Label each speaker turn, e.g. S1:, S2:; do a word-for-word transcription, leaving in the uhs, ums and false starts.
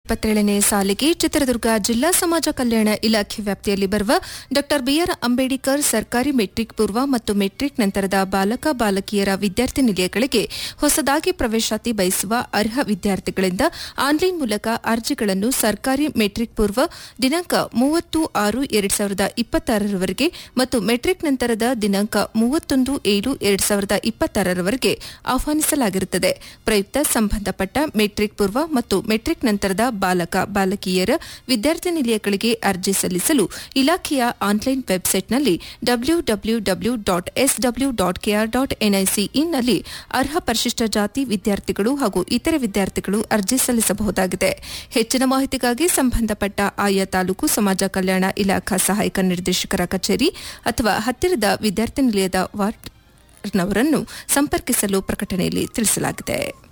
S1: ಇಪ್ಪತ್ತೇಳನೇ ಸಾಲಿಗೆ ಚಿತ್ರದುರ್ಗ ಜಿಲ್ಲಾ ಸಮಾಜ ಕಲ್ಯಾಣ ಇಲಾಖೆ ವ್ಯಾಪ್ತಿಯಲ್ಲಿ ಬರುವ ಡಾ ಬಿಆರ್ ಅಂಬೇಡ್ಕರ್ ಸರ್ಕಾರಿ ಮೆಟ್ರಿಕ್ ಪೂರ್ವ ಮತ್ತು ಮೆಟ್ರಿಕ್ ನಂತರದ ಬಾಲಕ ಬಾಲಕಿಯರ ವಿದ್ಯಾರ್ಥಿ ನಿಲಯಗಳಿಗೆ ಹೊಸದಾಗಿ ಪ್ರವೇಶಾತಿ ಬಯಸುವ ಅರ್ಹ ವಿದ್ಯಾರ್ಥಿಗಳಿಂದ ಆನ್ಲೈನ್ ಮೂಲಕ ಅರ್ಜಿಗಳನ್ನು ಸರ್ಕಾರಿ ಮೆಟ್ರಿಕ್ ಪೂರ್ವ ದಿನಾಂಕ ಮೂವತ್ತು ಆರು ಎರಡು ಸಾವಿರದ ಇಪ್ಪತ್ತಾರರವರೆಗೆ ಮತ್ತು ಮೆಟ್ರಿಕ್ ನಂತರದ ದಿನಾಂಕ ಮೂವತ್ತೊಂದು ಏಳು ಎರಡು ಸಾವಿರದ ಇಪ್ಪತ್ತಾರರವರೆಗೆ ಆಹ್ವಾನಿಸಲಾಗಿರುತ್ತದೆ. ಪ್ರಯುಕ್ತ ಸಂಬಂಧಪಟ್ಟ ಮೆಟ್ರಿಕ್ ಪೂರ್ವ ಮತ್ತು ಮೆಟ್ರಿಕ್ ನಂತರದ ಬಾಲಕ ಬಾಲಕಿಯರ ವಿದ್ಯಾರ್ಥಿ ನಿಲಯಗಳಿಗೆ ಅರ್ಜಿ ಸಲ್ಲಿಸಲು ಇಲಾಖೆಯ ಆನ್ಲೈನ್ ವೆಬ್ಸೈಟ್ನಲ್ಲಿ W W W dot S W dot K R dot NIC ಇನ್ನಲ್ಲಿ ಅರ್ಹ ಪರಿಶಿಷ್ಟ ಜಾತಿ ವಿದ್ಯಾರ್ಥಿಗಳು ಹಾಗೂ ಇತರೆ ವಿದ್ಯಾರ್ಥಿಗಳು ಅರ್ಜಿ ಸಲ್ಲಿಸಬಹುದಾಗಿದೆ. ಹೆಚ್ಚಿನ ಮಾಹಿತಿಗಾಗಿ ಸಂಬಂಧಪಟ್ಟ ಆಯಾ ತಾಲೂಕು ಸಮಾಜ ಕಲ್ಯಾಣ ಇಲಾಖಾ ಸಹಾಯಕ ನಿರ್ದೇಶಕರ ಕಚೇರಿ ಅಥವಾ ಹತ್ತಿರದ ವಿದ್ಯಾರ್ಥಿ ನಿಲಯದ ವಾರ್ಡ್ನವರನ್ನು ಸಂಪರ್ಕಿಸಲು ಪ್ರಕಟಣೆಯಲ್ಲಿ ತಿಳಿಸಲಾಗಿದೆ.